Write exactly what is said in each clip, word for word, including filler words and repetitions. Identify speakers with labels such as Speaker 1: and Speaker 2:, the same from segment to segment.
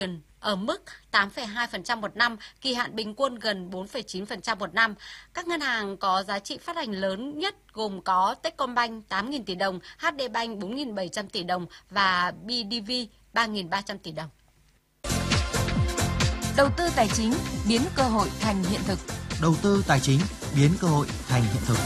Speaker 1: ở mức tám phẩy hai phần trăm một năm, kỳ hạn bình quân gần bốn phẩy chín phần trăm một năm. Các ngân hàng có giá trị phát hành lớn nhất gồm có Techcombank tám nghìn tỷ đồng, hát đê Bank bốn nghìn bảy trăm tỷ đồng và bê đê vê ba nghìn ba trăm tỷ đồng.
Speaker 2: Đầu tư tài chính biến cơ hội thành hiện thực.
Speaker 3: Đầu tư tài chính biến cơ hội thành hiện thực.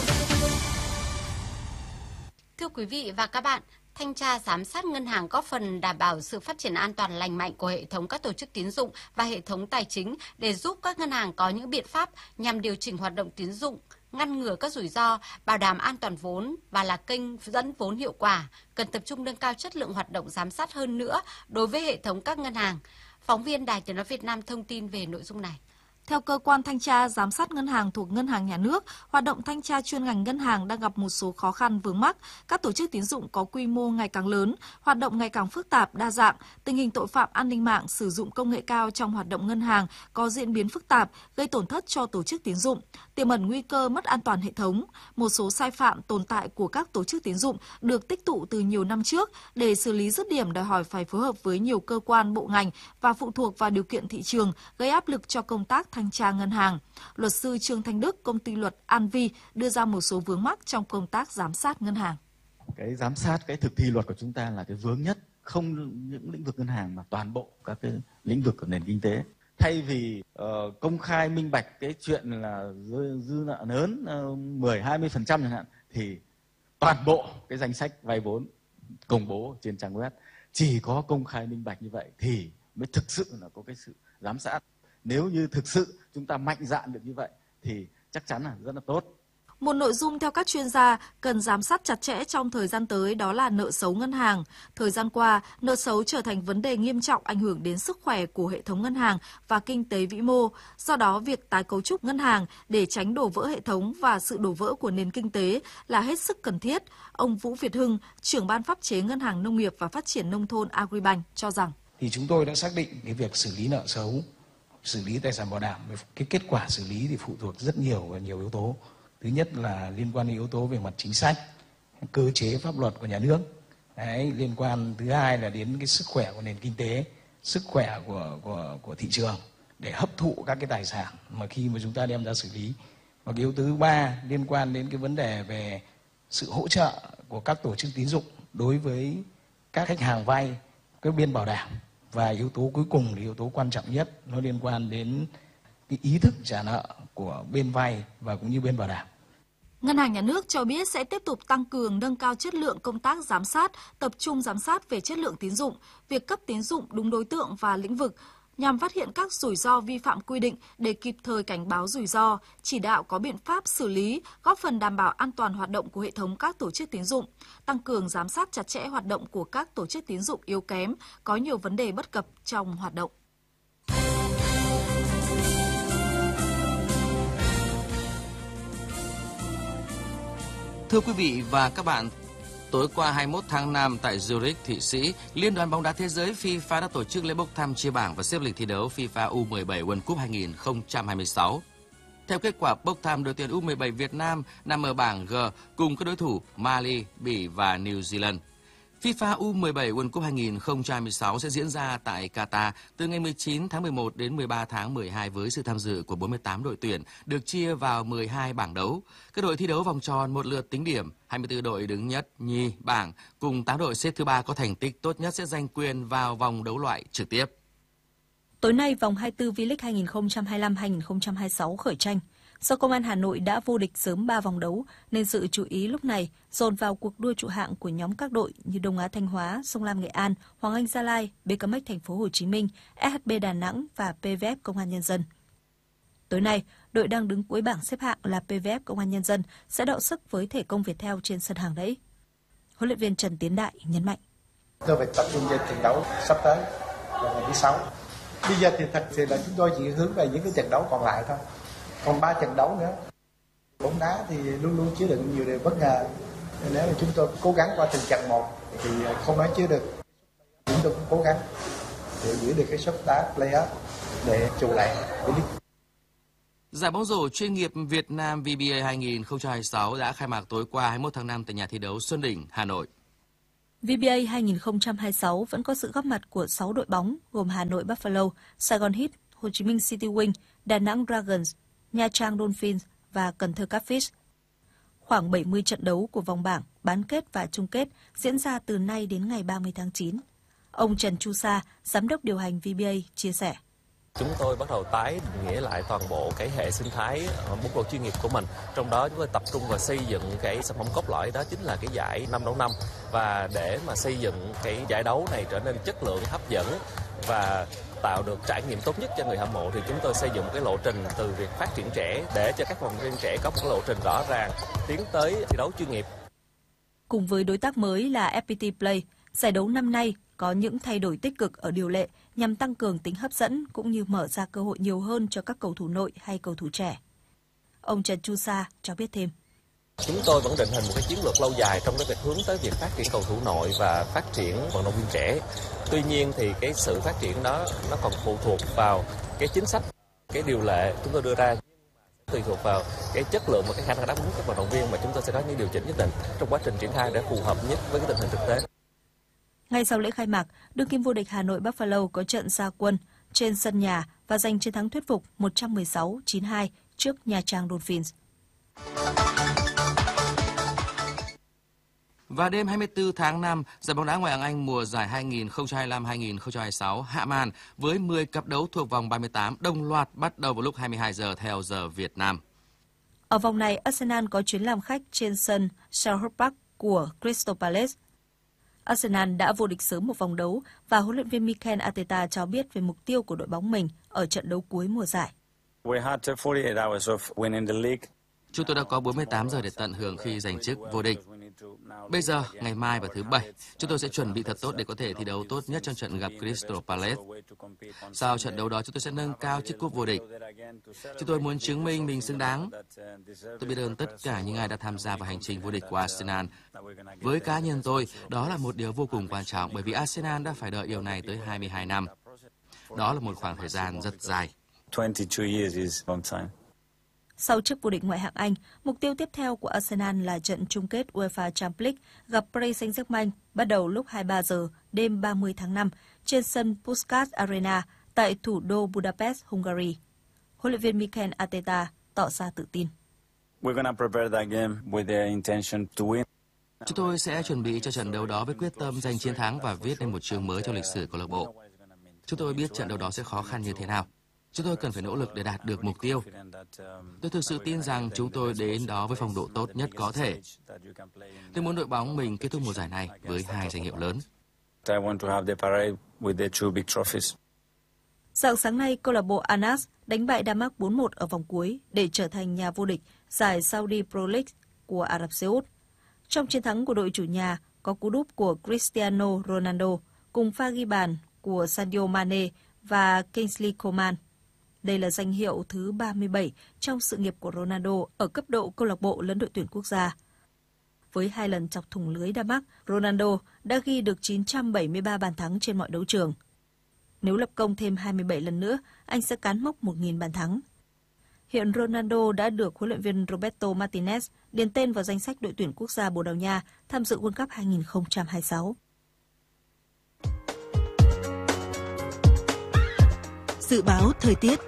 Speaker 1: Thưa quý vị và các bạn, thanh tra giám sát ngân hàng góp phần đảm bảo sự phát triển an toàn lành mạnh của hệ thống các tổ chức tín dụng và hệ thống tài chính để giúp các ngân hàng có những biện pháp nhằm điều chỉnh hoạt động tín dụng, ngăn ngừa các rủi ro, bảo đảm an toàn vốn và là kênh dẫn vốn hiệu quả. Cần tập trung nâng cao chất lượng hoạt động giám sát hơn nữa đối với hệ thống các ngân hàng. Phóng viên Đài Tiếng nói Việt Nam thông tin về nội dung này.
Speaker 4: Theo cơ quan thanh tra giám sát ngân hàng thuộc Ngân hàng Nhà nước, hoạt động thanh tra chuyên ngành ngân hàng đang gặp một số khó khăn vướng mắc. Các tổ chức tín dụng có quy mô ngày càng lớn, hoạt động ngày càng phức tạp, đa dạng, tình hình tội phạm an ninh mạng sử dụng công nghệ cao trong hoạt động ngân hàng có diễn biến phức tạp, gây tổn thất cho tổ chức tín dụng, tiềm ẩn nguy cơ mất an toàn hệ thống. Một số sai phạm tồn tại của các tổ chức tín dụng được tích tụ từ nhiều năm trước, để xử lý dứt điểm đòi hỏi phải phối hợp với nhiều cơ quan bộ ngành và phụ thuộc vào điều kiện thị trường, gây áp lực cho công tác thanh tra ngân hàng. Luật sư Trương Thanh Đức, công ty luật An Vi đưa ra một số vướng mắc trong công tác giám sát ngân hàng.
Speaker 5: Cái giám sát, cái thực thi luật của chúng ta là cái vướng nhất, không những lĩnh vực ngân hàng mà toàn bộ các cái lĩnh vực của nền kinh tế. Thay vì uh, công khai minh bạch cái chuyện là dư, dư nợ lớn uh, mười hai mươi phần trăm chẳng hạn, thì toàn bộ cái danh sách vay vốn công bố trên trang web. Chỉ có công khai minh bạch như vậy thì mới thực sự là có cái sự giám sát. Nếu như thực sự chúng ta mạnh dạn được như vậy thì chắc chắn là rất là tốt.
Speaker 4: Một nội dung theo các chuyên gia cần giám sát chặt chẽ trong thời gian tới đó là nợ xấu ngân hàng. Thời gian qua, nợ xấu trở thành vấn đề nghiêm trọng ảnh hưởng đến sức khỏe của hệ thống ngân hàng và kinh tế vĩ mô. Do đó, việc tái cấu trúc ngân hàng để tránh đổ vỡ hệ thống và sự đổ vỡ của nền kinh tế là hết sức cần thiết. Ông Vũ Việt Hưng, trưởng ban pháp chế Ngân hàng Nông nghiệp và Phát triển Nông thôn Agribank cho rằng
Speaker 6: thì chúng tôi đã xác định cái việc xử lý nợ xấu, xử lý tài sản bảo đảm, cái kết quả xử lý thì phụ thuộc rất nhiều vào nhiều yếu tố. Thứ nhất là liên quan đến yếu tố về mặt chính sách, cơ chế pháp luật của nhà nước. Đấy, liên quan thứ hai là đến cái sức khỏe của nền kinh tế, sức khỏe của của của thị trường để hấp thụ các cái tài sản mà khi mà chúng ta đem ra xử lý. Và cái yếu tố thứ ba liên quan đến cái vấn đề về sự hỗ trợ của các tổ chức tín dụng đối với các khách hàng vay, các biên bảo đảm. Và yếu tố cuối cùng là yếu tố quan trọng nhất, nó liên quan đến cái ý thức trả nợ của bên vay và cũng như bên bảo đảm.
Speaker 4: Ngân hàng Nhà nước cho biết sẽ tiếp tục tăng cường nâng cao chất lượng công tác giám sát, tập trung giám sát về chất lượng tín dụng, việc cấp tín dụng đúng đối tượng và lĩnh vực, nhằm phát hiện các rủi ro vi phạm quy định để kịp thời cảnh báo rủi ro, chỉ đạo có biện pháp xử lý, góp phần đảm bảo an toàn hoạt động của hệ thống các tổ chức tín dụng, tăng cường giám sát chặt chẽ hoạt động của các tổ chức tín dụng yếu kém, có nhiều vấn đề bất cập trong hoạt động.
Speaker 7: Thưa quý vị và các bạn, tối qua hai mươi mốt tháng năm tại Zurich, Thụy Sĩ, Liên đoàn bóng đá thế giới FIFA đã tổ chức lễ bốc thăm chia bảng và xếp lịch thi đấu FIFA U mười bảy World Cup hai không hai sáu. Theo kết quả bốc thăm, đội tuyển U mười bảy Việt Nam nằm ở bảng G cùng các đối thủ Mali, Bỉ và New Zealand. FIFA U mười bảy World Cup hai không hai sáu sẽ diễn ra tại Qatar từ ngày mười chín tháng mười một đến mười ba tháng mười hai với sự tham dự của bốn mươi tám đội tuyển được chia vào mười hai bảng đấu. Các đội thi đấu vòng tròn một lượt tính điểm, hai mươi tư đội đứng nhất, nhì bảng cùng tám đội xếp thứ ba có thành tích tốt nhất sẽ giành quyền vào vòng đấu loại trực tiếp.
Speaker 8: Tối nay, vòng hai mươi tư V-League hai không hai lăm hai không hai sáu khởi tranh. Do Công an Hà Nội đã vô địch sớm ba vòng đấu, nên sự chú ý lúc này dồn vào cuộc đua trụ hạng của nhóm các đội như Đông Á Thanh Hóa, Sông Lam Nghệ An, Hoàng Anh Gia Lai, bê ca em ích Thành phố Hồ Chí Minh, ét hát bê Đà Nẵng và pê vê ép Công an Nhân dân. Tối nay, đội đang đứng cuối bảng xếp hạng là pê vê ép Công an Nhân dân sẽ đọ sức với Thể Công Viettel trên sân Hàng Đẫy. Huấn luyện viên Trần Tiến Đại nhấn mạnh:
Speaker 9: Tôi phải tập trung vào trận đấu sắp tới vào ngày thứ sáu. Bây giờ thì thật sự là chúng tôi chỉ hướng về những cái trận đấu còn lại thôi. Còn ba trận đấu nữa. Bóng đá thì luôn luôn chứa đựng nhiều điều bất ngờ. Nếu mà chúng tôi cố gắng qua từng trận một thì không nói chứa được. Chúng tôi cũng cố gắng để giữ được cái suất đá play-off để trụ lại với league.
Speaker 7: Giải bóng rổ chuyên nghiệp Việt Nam vê bê a hai không hai sáu đã khai mạc tối qua hai mươi mốt tháng năm tại nhà thi đấu Xuân Đỉnh, Hà Nội.
Speaker 8: vê bê a hai không hai sáu vẫn có sự góp mặt của sáu đội bóng gồm Hà Nội Buffalo, Sài Gòn Heat, Hồ Chí Minh City Wing, Đà Nẵng Dragons, Nha Trang Dolphins và Cần Thơ Catfish. Khoảng bảy mươi trận đấu của vòng bảng, bán kết và chung kết diễn ra từ nay đến ngày ba mươi tháng chín. Ông Trần Chu Sa, giám đốc điều hành vê bê a chia sẻ.
Speaker 10: Chúng tôi bắt đầu tái định nghĩa lại toàn bộ cái hệ sinh thái bóng rổ chuyên nghiệp của mình. Trong đó chúng tôi tập trung vào xây dựng cái sản phẩm cốt lõi, đó chính là cái giải năm đấu năm. Và để mà xây dựng cái giải đấu này trở nên chất lượng, hấp dẫn và tạo được trải nghiệm tốt nhất cho người hâm mộ thì chúng tôi xây dựng một cái lộ trình từ việc phát triển trẻ để cho các vận động viên trẻ có một cái lộ trình rõ ràng tiến tới thi đấu chuyên nghiệp.
Speaker 8: Cùng với đối tác mới là ép pê tê Play, giải đấu năm nay có những thay đổi tích cực ở điều lệ nhằm tăng cường tính hấp dẫn cũng như mở ra cơ hội nhiều hơn cho các cầu thủ nội hay cầu thủ trẻ. Ông Trần Chu Sa cho biết thêm.
Speaker 10: Chúng tôi vẫn định hình một cái chiến lược lâu dài trong cái việc hướng tới việc phát triển cầu thủ nội và phát triển vận động viên trẻ. Tuy nhiên thì cái sự phát triển đó nó còn phụ thuộc vào cái chính sách, cái điều lệ chúng tôi đưa ra, tùy thuộc vào cái chất lượng và cái khả năng đáp ứng các vận động viên mà chúng tôi sẽ có những điều chỉnh nhất định trong quá trình triển khai để phù hợp nhất với cái tình hình thực tế.
Speaker 8: Ngay sau lễ khai mạc, đương kim vô địch Hà Nội Buffalo có trận ra quân trên sân nhà và giành chiến thắng thuyết phục một trăm mười sáu chín mươi hai trước Nha Trang Dolphins.
Speaker 7: Và đêm hai mươi tư tháng năm, giải bóng đá ngoại hạng Anh mùa giải hai không hai lăm hai không hai sáu hạ màn với mười cặp đấu thuộc vòng ba mươi tám đồng loạt bắt đầu vào lúc hai mươi hai giờ theo giờ Việt Nam.
Speaker 8: Ở vòng này, Arsenal có chuyến làm khách trên sân Selhurst Park của Crystal Palace. Arsenal đã vô địch sớm một vòng đấu và huấn luyện viên Mikel Arteta cho biết về mục tiêu của đội bóng mình ở trận đấu cuối mùa giải.
Speaker 7: Chúng tôi đã có bốn mươi tám giờ để tận hưởng khi giành chức vô địch. Bây giờ, ngày mai và thứ Bảy, chúng tôi sẽ chuẩn bị thật tốt để có thể thi đấu tốt nhất trong trận gặp Crystal Palace. Sau trận đấu đó, chúng tôi sẽ nâng cao chức cúp vô địch. Chúng tôi muốn chứng minh mình xứng đáng. Tôi biết ơn tất cả những ai đã tham gia vào hành trình vô địch của Arsenal. Với cá nhân tôi, đó là một điều vô cùng quan trọng bởi vì Arsenal đã phải đợi điều này tới hai mươi hai năm. Đó là một khoảng thời gian rất dài.
Speaker 8: Sau chức vô địch ngoại hạng Anh, mục tiêu tiếp theo của Arsenal là trận chung kết UEFA Champions League gặp Paris Saint-Germain bắt đầu lúc hai mươi ba giờ đêm ba mươi tháng năm trên sân Puskás Arena tại thủ đô Budapest, Hungary. Huấn luyện viên Mikel Arteta tỏ ra tự tin.
Speaker 7: Chúng tôi sẽ chuẩn bị cho trận đấu đó với quyết tâm giành chiến thắng và viết nên một chương mới trong lịch sử câu lạc bộ. Chúng tôi biết trận đấu đó sẽ khó khăn như thế nào. Chúng tôi cần phải nỗ lực để đạt được mục tiêu. Tôi thực sự tin rằng chúng tôi đến đó với phong độ tốt nhất có thể. Tôi muốn đội bóng mình kết thúc mùa giải này với hai danh hiệu lớn.
Speaker 8: Rạng sáng nay, câu lạc bộ Al-Nassr đánh bại Damas bốn một ở vòng cuối để trở thành nhà vô địch giải Saudi Pro League của Ả Rập Xê Út. Trong chiến thắng của đội chủ nhà có cú đúp của Cristiano Ronaldo cùng pha ghi bàn của Sadio Mane và Kingsley Coman. Đây là danh hiệu thứ ba mươi bảy trong sự nghiệp của Ronaldo ở cấp độ câu lạc bộ lẫn đội tuyển quốc gia. Với hai lần chọc thủng lưới Damas, Ronaldo đã ghi được chín trăm bảy mươi ba bàn thắng trên mọi đấu trường. Nếu lập công thêm hai mươi bảy lần nữa, anh sẽ cán mốc một nghìn bàn thắng. Hiện Ronaldo đã được huấn luyện viên Roberto Martinez điền tên vào danh sách đội tuyển quốc gia Bồ Đào Nha tham dự World Cup hai không hai sáu.
Speaker 11: Dự báo thời tiết.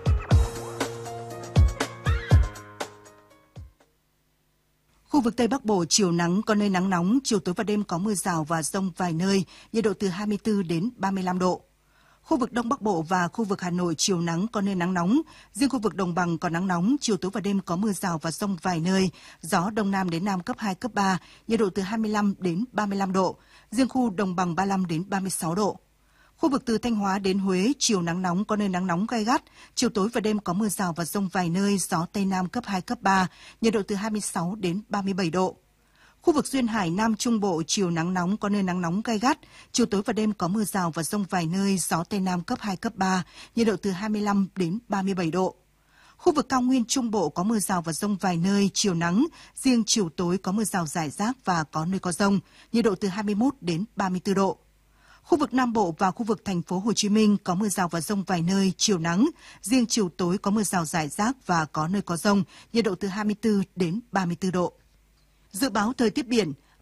Speaker 11: Khu vực Tây Bắc Bộ chiều nắng, có nơi nắng nóng, chiều tối và đêm có mưa rào và dông vài nơi, nhiệt độ từ hai mươi tư đến ba mươi lăm độ. Khu vực Đông Bắc Bộ và khu vực Hà Nội chiều nắng, có nơi nắng nóng, riêng khu vực Đồng Bằng có nắng nóng, chiều tối và đêm có mưa rào và dông vài nơi, gió Đông Nam đến Nam cấp hai, cấp ba, nhiệt độ từ hai mươi lăm đến ba mươi lăm độ, riêng khu Đồng Bằng ba mươi lăm đến ba mươi sáu độ. Khu vực từ Thanh Hóa đến Huế, chiều nắng nóng, có nơi nắng nóng gay gắt, chiều tối và đêm có mưa rào và dông vài nơi, gió Tây Nam cấp hai, cấp ba, nhiệt độ từ hai mươi sáu đến ba mươi bảy độ. Khu vực Duyên Hải Nam Trung Bộ, chiều nắng nóng, có nơi nắng nóng gay gắt, chiều tối và đêm có mưa rào và dông vài nơi, gió Tây Nam cấp hai, cấp ba, nhiệt độ từ hai mươi lăm đến ba mươi bảy độ. Khu vực Cao Nguyên Trung Bộ có mưa rào và dông vài nơi, chiều nắng, riêng chiều tối có mưa rào rải rác và có nơi có dông, nhiệt độ từ hai mươi mốt đến ba mươi tư độ. Khu vực Nam Bộ và khu vực thành phố Hồ Chí Minh có mưa rào và dông vài nơi, chiều nắng, riêng chiều tối có mưa rào rải rác và có nơi có dông, nhiệt độ từ hai mươi tư đến ba mươi tư độ. Dự báo thời tiết biển,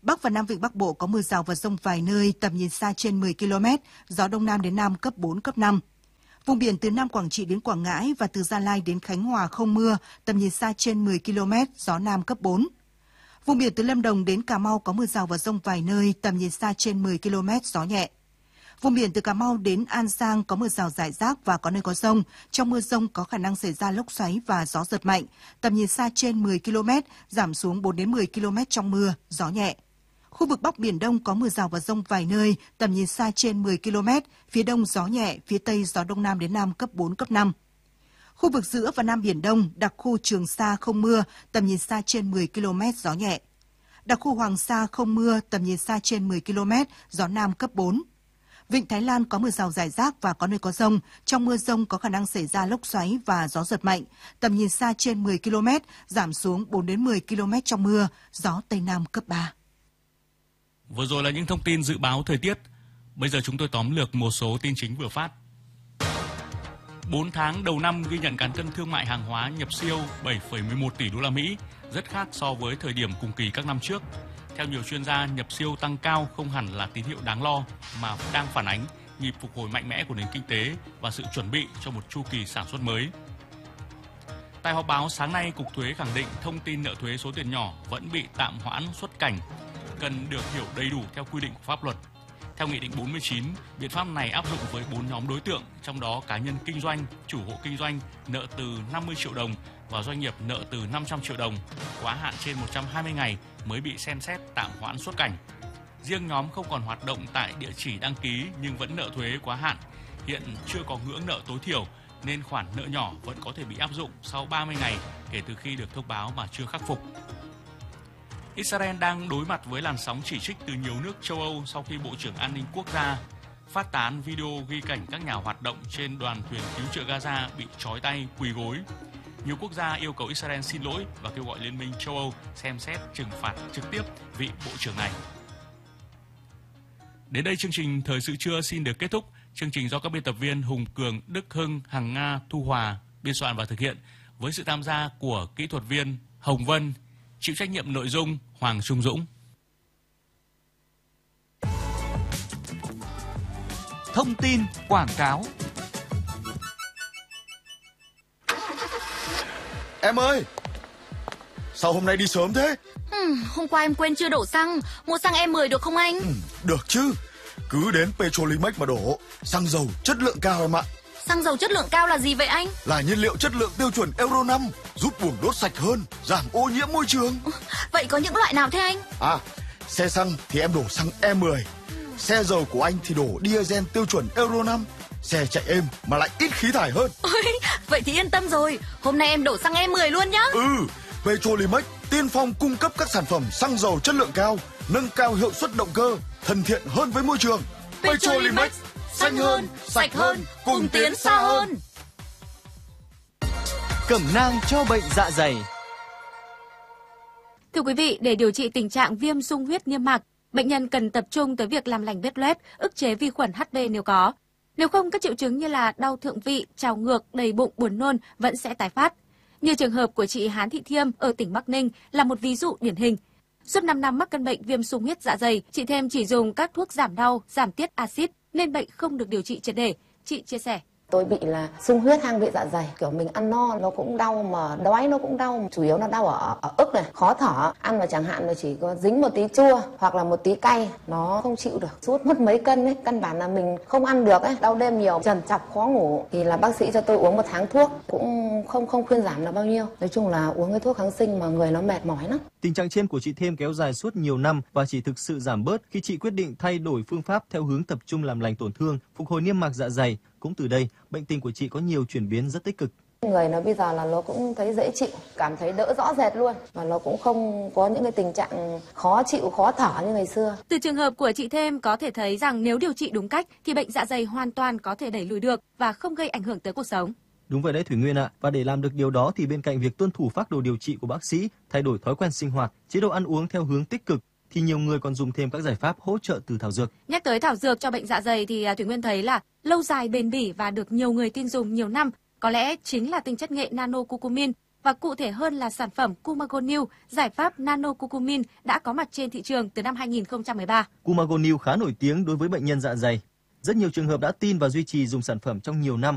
Speaker 11: Bắc và Nam Vịnh Bắc Bộ có mưa rào và dông vài nơi, tầm nhìn xa trên mười ki lô mét, gió Đông Nam đến Nam cấp bốn, cấp năm. Vùng biển từ Nam Quảng Trị đến Quảng Ngãi và từ Gia Lai đến Khánh Hòa không mưa, tầm nhìn xa trên mười ki lô mét, gió Nam cấp bốn. Vùng biển từ Lâm Đồng đến Cà Mau có mưa rào và dông vài nơi, tầm nhìn xa trên mười ki lô mét, gió nhẹ. Vùng biển từ Cà Mau đến An Giang có mưa rào rải rác và có nơi có dông. Trong mưa dông có khả năng xảy ra lốc xoáy và gió giật mạnh. Tầm nhìn xa trên mười ki lô mét, giảm xuống bốn đến mười ki lô mét trong mưa, gió nhẹ. Khu vực Bắc Biển Đông có mưa rào và dông vài nơi, tầm nhìn xa trên mười ki lô mét, phía Đông gió nhẹ, phía Tây gió Đông Nam đến Nam cấp bốn, cấp năm. Khu vực giữa và Nam Biển Đông, đặc khu Trường Sa không mưa, tầm nhìn xa trên mười ki lô mét, gió nhẹ. Đặc khu Hoàng Sa không mưa, tầm nhìn xa trên mười ki lô mét, gió Nam cấp bốn. Vịnh Thái Lan có mưa rào rải rác và có nơi có dông. Trong mưa dông có khả năng xảy ra lốc xoáy và gió giật mạnh. Tầm nhìn xa trên mười ki lô mét, giảm xuống bốn đến mười ki lô mét trong mưa, gió Tây Nam cấp ba.
Speaker 12: Vừa rồi là những thông tin dự báo thời tiết. Bây giờ chúng tôi tóm lược một số tin chính vừa phát. bốn tháng đầu năm ghi nhận cán cân thương mại hàng hóa nhập siêu bảy phẩy mười một tỷ đô la Mỹ, rất khác so với thời điểm cùng kỳ các năm trước. Theo nhiều chuyên gia, nhập siêu tăng cao không hẳn là tín hiệu đáng lo mà đang phản ánh nhịp phục hồi mạnh mẽ của nền kinh tế và sự chuẩn bị cho một chu kỳ sản xuất mới. Tại họp báo sáng nay, Cục Thuế khẳng định thông tin nợ thuế số tiền nhỏ vẫn bị tạm hoãn xuất cảnh, cần được hiểu đầy đủ theo quy định của pháp luật. Theo Nghị định bốn mươi chín, biện pháp này áp dụng với bốn nhóm đối tượng, trong đó cá nhân kinh doanh, chủ hộ kinh doanh nợ từ năm mươi triệu đồng và doanh nghiệp nợ từ năm trăm triệu đồng, quá hạn trên một trăm hai mươi ngày mới bị xem xét tạm hoãn xuất cảnh. Riêng nhóm không còn hoạt động tại địa chỉ đăng ký nhưng vẫn nợ thuế quá hạn, hiện chưa có ngưỡng nợ tối thiểu nên khoản nợ nhỏ vẫn có thể bị áp dụng sau ba mươi ngày kể từ khi được thông báo mà chưa khắc phục. Israel đang đối mặt với làn sóng chỉ trích từ nhiều nước châu Âu sau khi Bộ trưởng An ninh Quốc gia phát tán video ghi cảnh các nhà hoạt động trên đoàn thuyền cứu trợ Gaza bị trói tay, quỳ gối. Nhiều quốc gia yêu cầu Israel xin lỗi và kêu gọi Liên minh châu Âu xem xét trừng phạt trực tiếp vị Bộ trưởng này. Đến đây chương trình Thời sự trưa xin được kết thúc. Chương trình do các biên tập viên Hùng Cường, Đức Hưng, Hằng Nga, Thu Hòa biên soạn và thực hiện với sự tham gia của kỹ thuật viên Hồng Vân, chịu trách nhiệm nội dung Hoàng Trung Dũng.
Speaker 3: Thông tin quảng cáo.
Speaker 13: Em ơi, sao hôm nay đi sớm thế?
Speaker 14: Ừ, hôm qua em quên chưa đổ xăng, mua xăng E mười được không anh?
Speaker 13: Ừ, được chứ, cứ đến Petrolimex mà đổ, xăng dầu chất lượng cao em ạ.
Speaker 14: Xăng dầu chất lượng cao là gì vậy anh?
Speaker 13: Là nhiên liệu chất lượng tiêu chuẩn Euro năm, giúp buồng đốt sạch hơn, giảm ô nhiễm môi trường.
Speaker 14: Vậy có những loại nào thế anh?
Speaker 13: À, xe xăng thì em đổ xăng E mười, xe dầu của anh thì đổ diesel tiêu chuẩn Euro năm, xe chạy êm mà lại ít khí thải hơn.
Speaker 14: Ôi, vậy thì yên tâm rồi, hôm nay em đổ xăng E mười luôn nhá.
Speaker 13: Ừ, Petrolimex tiên phong cung cấp các sản phẩm xăng dầu chất lượng cao, nâng cao hiệu suất động cơ, thân thiện hơn với môi trường.
Speaker 14: Petrolimex, xanh hơn, sạch hơn, cùng tiến xa hơn.
Speaker 3: Cẩm nang cho bệnh dạ dày.
Speaker 8: Thưa quý vị, để điều trị tình trạng viêm xung huyết niêm mạc, bệnh nhân cần tập trung tới việc làm lành vết loét, ức chế vi khuẩn hát pê nếu có. Nếu không, các triệu chứng như là đau thượng vị, trào ngược, đầy bụng, buồn nôn vẫn sẽ tái phát. Như trường hợp của chị Hán Thị Thiêm ở tỉnh Bắc Ninh là một ví dụ điển hình. Suốt năm năm mắc căn bệnh viêm xung huyết dạ dày, chị Thiêm chỉ dùng các thuốc giảm đau, giảm tiết axit nên bệnh không được điều trị triệt để. Chị chia sẻ.
Speaker 15: Tôi bị là xung huyết hang vị dạ dày, kiểu mình ăn no nó cũng đau mà đói nó cũng đau, chủ yếu là đau ở, ở ức này, khó thở, ăn mà chẳng hạn là chỉ có dính một tí chua hoặc là một tí cay, nó không chịu được, sút mất mấy cân ấy, căn bản là mình không ăn được ấy, đau đêm nhiều, trằn trọc khó ngủ, thì là bác sĩ cho tôi uống một tháng thuốc, cũng không không khuyên giảm là bao nhiêu, nói chung là uống cái thuốc kháng sinh mà người nó mệt mỏi lắm.
Speaker 16: Tình trạng trên của chị Thiêm kéo dài suốt nhiều năm và chỉ thực sự giảm bớt khi chị quyết định thay đổi phương pháp theo hướng tập trung làm lành tổn thương, phục hồi niêm mạc dạ dày. Cũng từ đây, bệnh tình của chị có nhiều chuyển biến rất tích cực.
Speaker 15: Người nó bây giờ là nó cũng thấy dễ chịu, cảm thấy đỡ rõ rệt luôn, và nó cũng không có những cái tình trạng khó chịu, khó thở như ngày xưa.
Speaker 8: Từ trường hợp của chị Thêm có thể thấy rằng nếu điều trị đúng cách thì bệnh dạ dày hoàn toàn có thể đẩy lùi được và không gây ảnh hưởng tới cuộc sống.
Speaker 16: Đúng vậy đấy Thủy Nguyên ạ, và để làm được điều đó thì bên cạnh việc tuân thủ phác đồ điều trị của bác sĩ, thay đổi thói quen sinh hoạt, chế độ ăn uống theo hướng tích cực, thì nhiều người còn dùng thêm các giải pháp hỗ trợ từ thảo dược.
Speaker 8: Nhắc tới thảo dược cho bệnh dạ dày thì Thủy Nguyên thấy là lâu dài, bền bỉ và được nhiều người tin dùng nhiều năm, có lẽ chính là tinh chất nghệ nano curcumin,
Speaker 17: và cụ thể hơn là sản phẩm Cumago New, giải pháp nano curcumin đã có mặt trên thị trường từ năm hai nghìn không trăm mười ba.
Speaker 16: Cumago New khá nổi tiếng đối với bệnh nhân dạ dày. Rất nhiều trường hợp đã tin và duy trì dùng sản phẩm trong nhiều năm